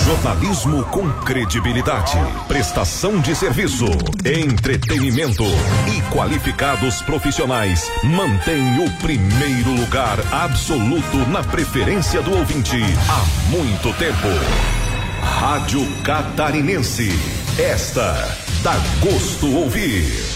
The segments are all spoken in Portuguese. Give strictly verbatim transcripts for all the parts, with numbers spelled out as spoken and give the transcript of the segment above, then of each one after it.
Jornalismo com credibilidade, prestação de serviço, entretenimento e qualificados profissionais mantém o primeiro lugar absoluto na preferência do ouvinte há muito tempo. Rádio Catarinense, esta dá gosto ouvir.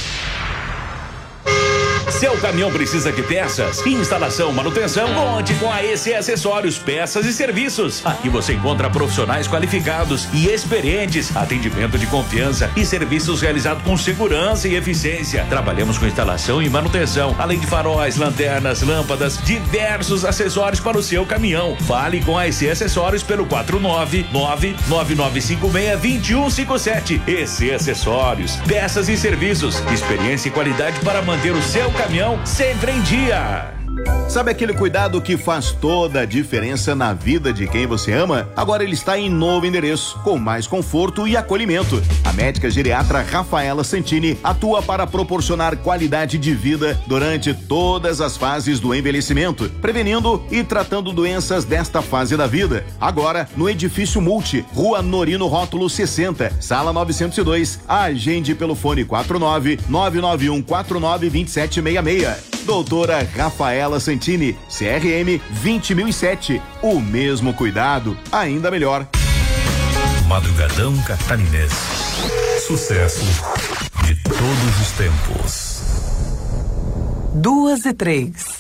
Seu caminhão precisa de peças, instalação, manutenção? Conte com a E C Acessórios, peças e serviços. Aqui você encontra profissionais qualificados e experientes, atendimento de confiança e serviços realizados com segurança e eficiência. Trabalhamos com instalação e manutenção, além de faróis, lanternas, lâmpadas, diversos acessórios para o seu caminhão. Fale com a E C Acessórios pelo quatro nove nove nove nove cinco seis dois um cinco sete. E C Acessórios, peças e serviços, experiência e qualidade para manter o seu caminhão sempre em dia. Sabe aquele cuidado que faz toda a diferença na vida de quem você ama? Agora ele está em novo endereço, com mais conforto e acolhimento. A médica geriatra Rafaela Santini atua para proporcionar qualidade de vida durante todas as fases do envelhecimento, prevenindo e tratando doenças desta fase da vida. Agora, no Edifício Multi, Rua Norino Rótulo sessenta, Sala novecentos e dois. Agende pelo fone quatro nove nove nove um quatro nove dois sete seis seis. Doutora Rafaela Santini, C R M vinte mil e sete. O mesmo cuidado, ainda melhor. Madrugadão Catarinense. Sucesso de todos os tempos. Duas e três.